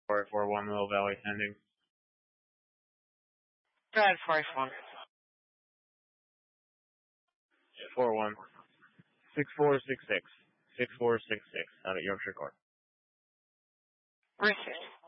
441 Mill Valley sending. Go ahead, 441. 41. 6466. 6466 out at Yorkshire Court. Received.